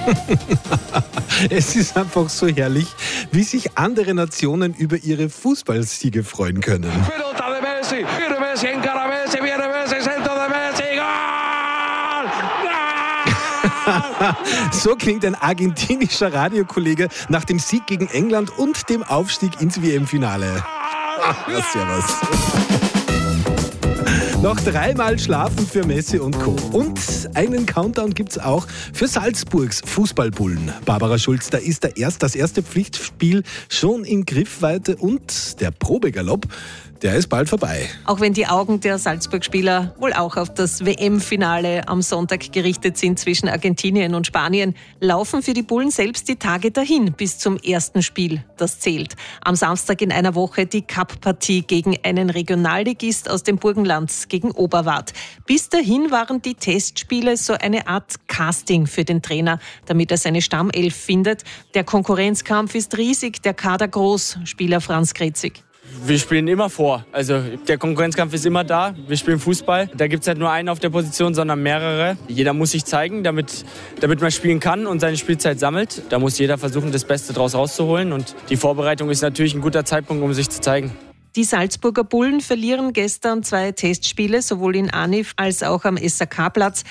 Es ist einfach so herrlich, wie sich andere Nationen über ihre Fußballsiege freuen können. Pelota de Messi, viene Messi, encara Messi, viene Messi, centro de Messi, Gol! So klingt ein argentinischer Radiokollege nach dem Sieg gegen England und dem Aufstieg ins WM-Finale. Servus. Noch 3-mal schlafen für Messi und Co. Und einen Countdown gibt's auch für Salzburgs Fußballbullen. Barbara Schulz, da ist das erste Pflichtspiel schon in Griffweite und der Probegalopp, der ist bald vorbei. Auch wenn die Augen der Salzburg-Spieler wohl auch auf das WM-Finale am Sonntag gerichtet sind zwischen Argentinien und Spanien, laufen für die Bullen selbst die Tage dahin bis zum ersten Spiel, das zählt. Am Samstag in einer Woche die Cup-Partie gegen einen Regionalligist aus dem Burgenland, gegen Oberwart. Bis dahin waren die Testspiele so eine Art Casting für den Trainer, damit er seine Stammelf findet. Der Konkurrenzkampf ist riesig, der Kader groß, Spieler Franz Kretzig. Wir spielen immer vor. Also der Konkurrenzkampf ist immer da. Wir spielen Fußball. Da gibt es halt nur einen auf der Position, sondern mehrere. Jeder muss sich zeigen, damit man spielen kann und seine Spielzeit sammelt. Da muss jeder versuchen, das Beste draus rauszuholen. Und die Vorbereitung ist natürlich ein guter Zeitpunkt, um sich zu zeigen. Die Salzburger Bullen verlieren gestern 2 Testspiele, sowohl in Anif als auch am SAK-Platz.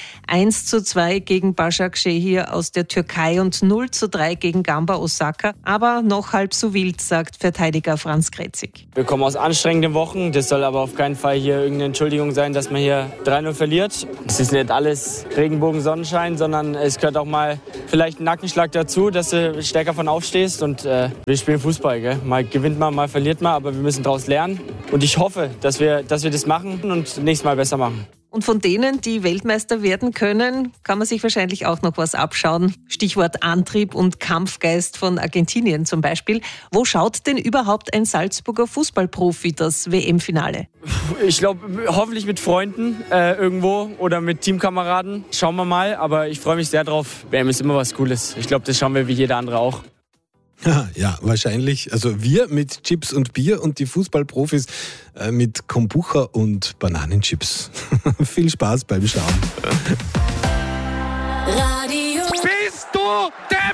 1:2 gegen Başakşehir aus der Türkei und 0:3 gegen Gamba Osaka. Aber noch halb so wild, sagt Verteidiger Franz Kretzig. Wir kommen aus anstrengenden Wochen. Das soll aber auf keinen Fall hier irgendeine Entschuldigung sein, dass man hier 3-0 verliert. Es ist nicht alles Regenbogen, Sonnenschein, sondern es gehört auch mal vielleicht ein Nackenschlag dazu, dass du stärker von aufstehst. Und wir spielen Fußball. Gell? Mal gewinnt man, mal verliert man, aber wir müssen daraus lernen. Und ich hoffe, dass wir das machen und nächstes Mal besser machen. Und von denen, die Weltmeister werden können, kann man sich wahrscheinlich auch noch was abschauen. Stichwort Antrieb und Kampfgeist von Argentinien zum Beispiel. Wo schaut denn überhaupt ein Salzburger Fußballprofi das WM-Finale? Ich glaube, hoffentlich mit Freunden irgendwo oder mit Teamkameraden. Schauen wir mal, aber ich freue mich sehr drauf. WM ist immer was Cooles. Ich glaube, das schauen wir wie jeder andere auch. Ja, wahrscheinlich. Also wir mit Chips und Bier und die Fußballprofis mit Kombucha und Bananenchips. Viel Spaß beim Schauen. Bist du der